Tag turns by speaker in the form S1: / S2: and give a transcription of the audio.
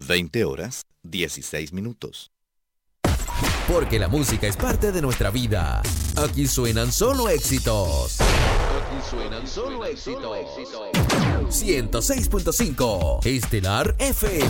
S1: 20 horas, 16 minutos.
S2: Porque la música es parte de nuestra vida. Aquí suenan solo éxitos. Aquí suenan solo éxitos. 106.5 Estelar FM.